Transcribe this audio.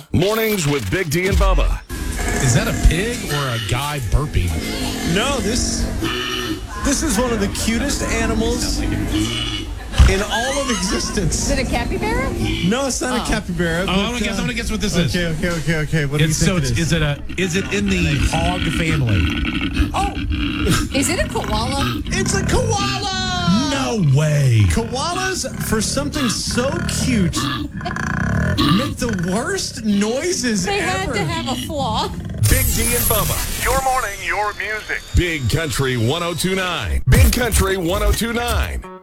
Mornings with Big D and Bubba. Is that a pig or a guy burping? No, this is one of the cutest animals in all of existence. Is it a capybara? No, it's not a capybara. Oh, I want to guess what this is. Okay. What do you think it is? Is it in the hog family? Oh, is it a koala? It's a koala! No way. Koalas, for something so cute, make the worst noises They ever. had to have a flaw. Big D and Bubba. Your morning, your music. Big Country 1029. Big Country 1029.